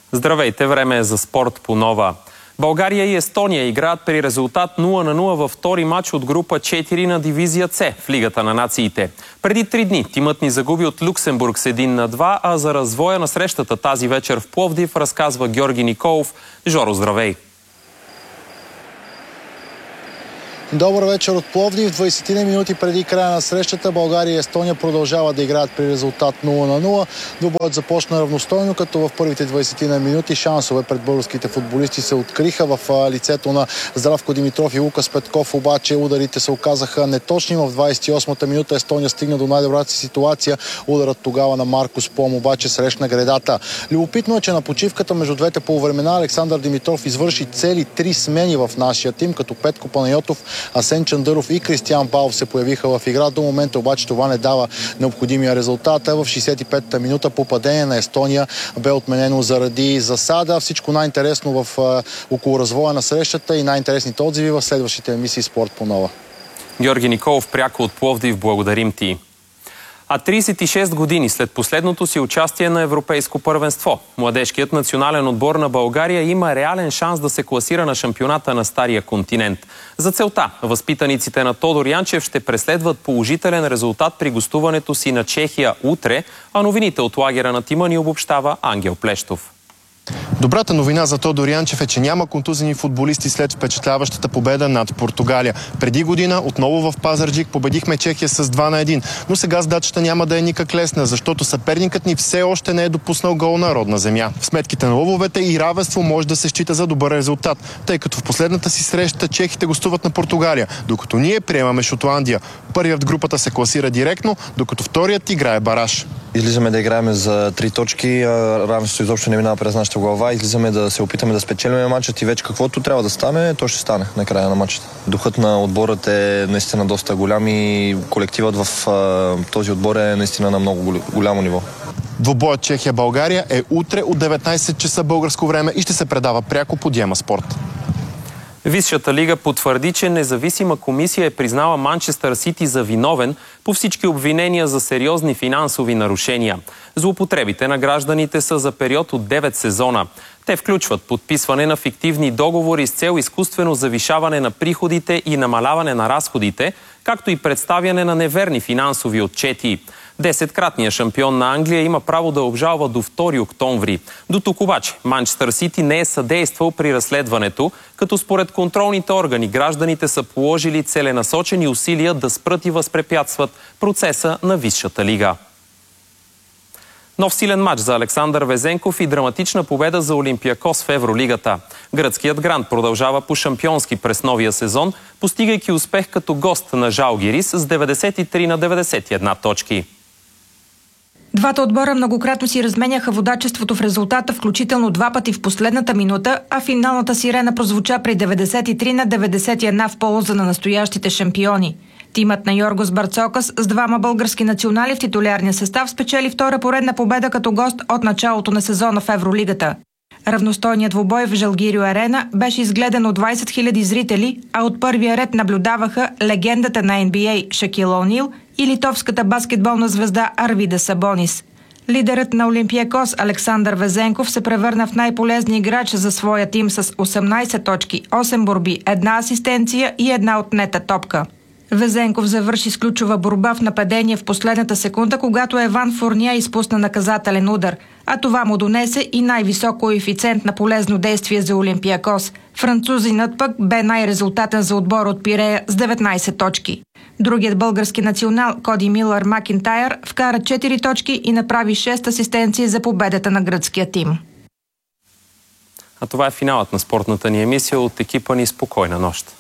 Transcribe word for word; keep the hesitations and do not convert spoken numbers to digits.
Здравейте, време е за спорт по нова. България и Естония играят при резултат нула на нула във втори матч от група четири на дивизия С в Лигата на нациите. Преди три дни тимът ни загуби от Люксембург с един на два, а за развоя на срещата тази вечер в Пловдив разказва Георги Николов. Жоро, здравей! Добър вечер от Пловдив. двайсет минути преди края на срещата България и Естония продължават да играят при резултат нула на нула. Двубоят започна равностойно, като в първите двайсет минути шансове пред българските футболисти се откриха в лицето на Здравко Димитров и Лукас Петков, обаче ударите се оказаха неточни. В двайсет и осмата минута Естония стигна до най-добрата си ситуация. Ударът тогава на Маркус Пом обаче срещна гредата. Любопитно е, че на почивката между двете полувремена Александър Димитров извърши цели три смени в нашия тим, като Петко Панайотов, Асен Чандъров и Кристиян Балов се появиха в игра. До момента обаче това не дава необходимия резултат. В шейсет и петата минута попадение на Естония бе отменено заради засада. Всичко най-интересно в около развоя на срещата и най-интересните отзиви в следващите емисии Спорт по нова. Георги Николов, пряко от Пловдив, благодарим ти. А трийсет и шест години след последното си участие на Европейско първенство, младежкият национален отбор на България има реален шанс да се класира на шампионата на Стария континент. За целта възпитаниците на Тодор Янчев ще преследват положителен резултат при гостуването си на Чехия утре, а новините от лагера на тима ни обобщава Ангел Плещов. Добрата новина за Тодор Янчев е, че няма контузени футболисти след впечатляващата победа над Португалия. Преди година отново в Пазарджик победихме Чехия с два на един, но сега задачата няма да е никак лесна, защото съперникът ни все още не е допуснал гол на родна земя. В сметките на лъвовете и равенство може да се счита за добър резултат, тъй като в последната си среща чехите гостуват на Португалия, докато ние приемаме Шотландия. Първият в групата се класира директно, докато вторият играе бараж. Излизаме да играем за три точки, равенството изобщо не минава през нашата глава. Излизаме да се опитаме да спечелим матчът и вече каквото трябва да стане, то ще стане на края на матча. Духът на отборът е наистина доста голям и колективът в а, този отбор е наистина на много голямо ниво. Двубоят Чехия-България е утре от деветнайсет часа българско време и ще се предава пряко по Диема Спорт. Висшата лига потвърди, че независима комисия е признала Манчестър Сити за виновен по всички обвинения за сериозни финансови нарушения. Злоупотребите на гражданите са за период от девет сезона. Те включват подписване на фиктивни договори с цел изкуствено завишаване на приходите и намаляване на разходите, както и представяне на неверни финансови отчети. Десеткратният шампион на Англия има право да обжалва до втори октомври. До тук обаче Манчестър Сити не е съдействал при разследването, като според контролните органи гражданите са положили целенасочени усилия да спрат и възпрепятстват процеса на Висшата лига. Нов силен матч за Александър Везенков и драматична победа за Олимпиакос в Евролигата. Гръцкият грант продължава по шампионски през новия сезон, постигайки успех като гост на Жалгирис с деветдесет и три на деветдесет и една точки. Двата отбора многократно си разменяха водачеството в резултата, включително два пъти в последната минута, а финалната сирена прозвуча при деветдесет и три на деветдесет и една в полза на настоящите шампиони. Тимът на Йоргос Барцокас с двама български национали в титулярния състав спечели втора поредна победа като гост от началото на сезона в Евролигата. Равностойният двубой в Жалгирио Арена беше изгледан от двайсет хиляди зрители, а от първия ред наблюдаваха легендата на Н Б А Шакил О'Нил и литовската баскетболна звезда Арвидас Сабонис. Лидерът на Олимпиакос Александър Везенков се превърна в най-полезния играч за своя тим с осемнайсет точки, осем борби, една асистенция и една отнета топка. Везенков завърши с ключова борба в нападение в последната секунда, когато Еван Фурния изпусна наказателен удар, а това му донесе и най-висок коефициент на полезно действие за Олимпиакос. Французинът пък бе най-резултатен за отбор от Пирея с деветнайсет точки. Другият български национал Коди Милър Макинтайр вкара четири точки и направи шест асистенции за победата на гръцкия тим. А това е финалът на спортната ни емисия от екипа ни. Спокойна нощ!